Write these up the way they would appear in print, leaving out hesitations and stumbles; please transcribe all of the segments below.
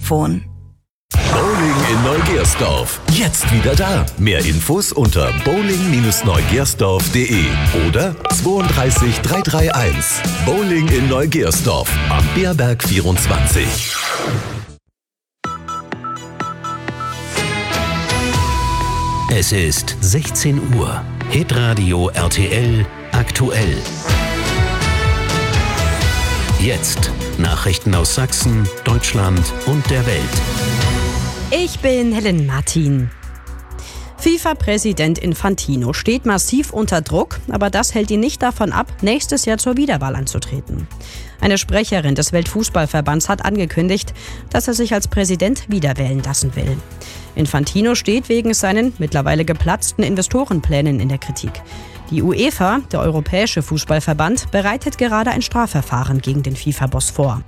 Telefon. Bowling in Neugersdorf. Jetzt wieder da. Mehr Infos unter bowling-neugersdorf.de oder 32 331. Bowling in Neugersdorf am Beerberg 24. Es ist 16 Uhr. Hitradio RTL aktuell. Jetzt Nachrichten aus Sachsen, Deutschland und der Welt. Ich bin Helen Martin. FIFA-Präsident Infantino steht massiv unter Druck, aber das hält ihn nicht davon ab, nächstes Jahr zur Wiederwahl anzutreten. Eine Sprecherin des Weltfußballverbands hat angekündigt, dass er sich als Präsident wiederwählen lassen will. Infantino steht wegen seinen mittlerweile geplatzten Investorenplänen in der Kritik. Die UEFA, der Europäische Fußballverband, bereitet gerade ein Strafverfahren gegen den FIFA-Boss vor.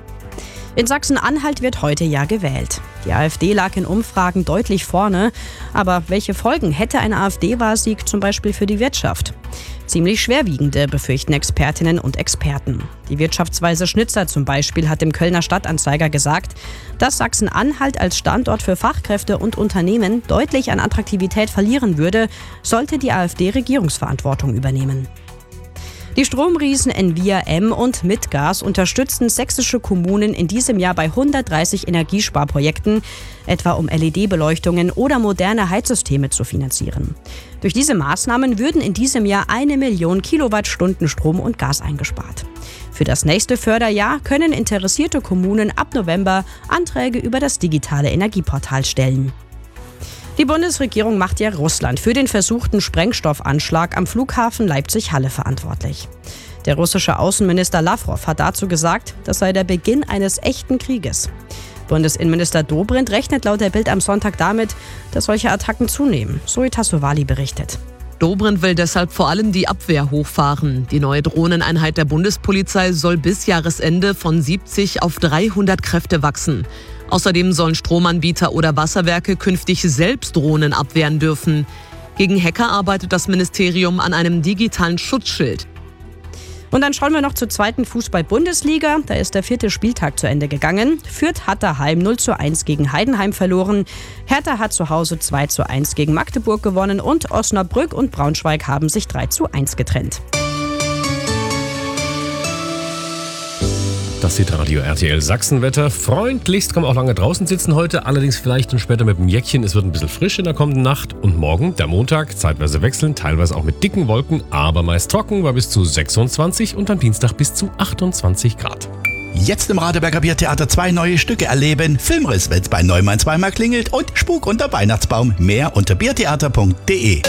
In Sachsen-Anhalt wird heute ja gewählt. Die AfD lag in Umfragen deutlich vorne. Aber welche Folgen hätte ein AfD-Wahlsieg zum Beispiel für die Wirtschaft? Ziemlich schwerwiegende, befürchten Expertinnen und Experten. Die Wirtschaftsweise Schnitzer zum Beispiel hat dem Kölner Stadtanzeiger gesagt, dass Sachsen-Anhalt als Standort für Fachkräfte und Unternehmen deutlich an Attraktivität verlieren würde, sollte die AfD Regierungsverantwortung übernehmen. Die Stromriesen Envia M und Mitgas unterstützen sächsische Kommunen in diesem Jahr bei 130 Energiesparprojekten, etwa um LED-Beleuchtungen oder moderne Heizsysteme zu finanzieren. Durch diese Maßnahmen würden in diesem Jahr 1 Million Kilowattstunden Strom und Gas eingespart. Für das nächste Förderjahr können interessierte Kommunen ab November Anträge über das digitale Energieportal stellen. Die Bundesregierung macht ja Russland für den versuchten Sprengstoffanschlag am Flughafen Leipzig-Halle verantwortlich. Der russische Außenminister Lavrov hat dazu gesagt, das sei der Beginn eines echten Krieges. Bundesinnenminister Dobrindt rechnet laut der Bild am Sonntag damit, dass solche Attacken zunehmen, so Tassovali berichtet. Dobrindt will deshalb vor allem die Abwehr hochfahren. Die neue Drohneneinheit der Bundespolizei soll bis Jahresende von 70 auf 300 Kräfte wachsen. Außerdem sollen Stromanbieter oder Wasserwerke künftig selbst Drohnen abwehren dürfen. Gegen Hacker arbeitet das Ministerium an einem digitalen Schutzschild. Und dann schauen wir noch zur zweiten Fußball-Bundesliga. Da ist der 4. Spieltag zu Ende gegangen. Fürth hat daheim 0:1 gegen Heidenheim verloren. Hertha hat zu Hause 2:1 gegen Magdeburg gewonnen. Und Osnabrück und Braunschweig haben sich 3:1 getrennt. Das Hitradio RTL Sachsenwetter. Freundlichst kann man auch lange draußen sitzen heute, allerdings vielleicht und später mit dem Jäckchen. Es wird ein bisschen frisch in der kommenden Nacht und morgen, der Montag, zeitweise wechseln, teilweise auch mit dicken Wolken, aber meist trocken, war bis zu 26 und am Dienstag bis zu 28 Grad. Jetzt im Radeberger Biertheater 2 neue Stücke erleben. Filmriss, wenn's bei Neumann zweimal klingelt und Spuk unter Weihnachtsbaum. Mehr unter biertheater.de.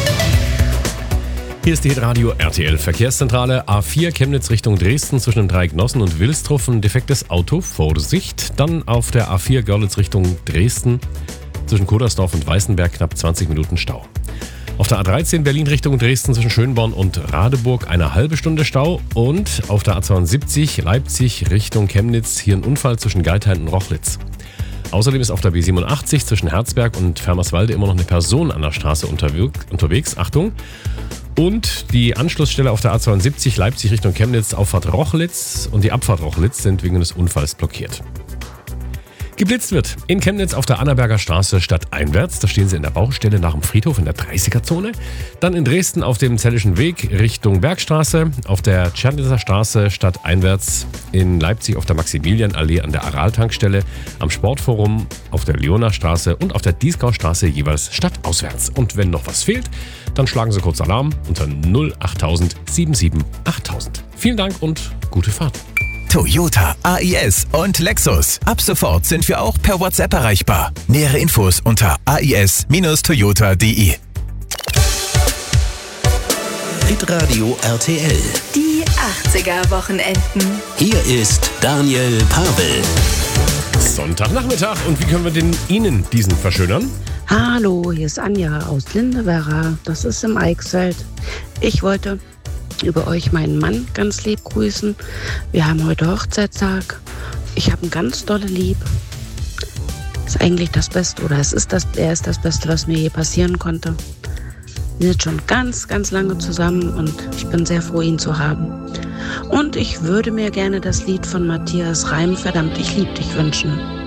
Hier ist die Hitradio RTL Verkehrszentrale. A4 Chemnitz Richtung Dresden zwischen dem Dreieck Nossen und Wilsdruff ein defektes Auto, Vorsicht. Dann auf der A4 Görlitz Richtung Dresden zwischen Kodersdorf und Weißenberg knapp 20 Minuten Stau. Auf der A13 Berlin Richtung Dresden zwischen Schönborn und Radeburg eine halbe Stunde Stau. Und auf der A72 Leipzig Richtung Chemnitz hier ein Unfall zwischen Geithain und Rochlitz. Außerdem ist auf der B87 zwischen Herzberg und Fermerswalde immer noch eine Person an der Straße unterwegs. Achtung! Und die Anschlussstelle auf der A72 Leipzig Richtung Chemnitz, Auffahrt Rochlitz und die Abfahrt Rochlitz sind wegen des Unfalls blockiert. Geblitzt wird in Chemnitz auf der Annaberger Straße stadteinwärts. Da stehen sie in der Baustelle nach dem Friedhof in der 30er-Zone. Dann in Dresden auf dem Zellischen Weg Richtung Bergstraße. Auf der Tschernitzer Straße stadteinwärts. In Leipzig auf der Maximilianallee an der Aral-Tankstelle. Am Sportforum auf der Leonardstraße und auf der Dieskaustraße jeweils stadtauswärts. Und wenn noch was fehlt, dann schlagen Sie kurz Alarm unter 08000 77 8000. Vielen Dank und gute Fahrt. Toyota, AIS und Lexus. Ab sofort sind wir auch per WhatsApp erreichbar. Nähere Infos unter ais-toyota.de. Hitradio RTL. Die 80er-Wochenenden. Hier ist Daniel Pavel. Sonntagnachmittag. Und wie können wir denn Ihnen diesen verschönern? Hallo, hier ist Anja aus Lindewerra. Das ist im Eichsfeld. Ich wollte über euch meinen Mann ganz lieb grüßen. Wir haben heute Hochzeitstag. Ich habe ihn ganz dolle lieb. Ist eigentlich das Beste, oder er ist das Beste, was mir je passieren konnte. Wir sind schon ganz, ganz lange zusammen und ich bin sehr froh, ihn zu haben. Und ich würde mir gerne das Lied von Matthias Reim, Verdammt, ich lieb dich, wünschen.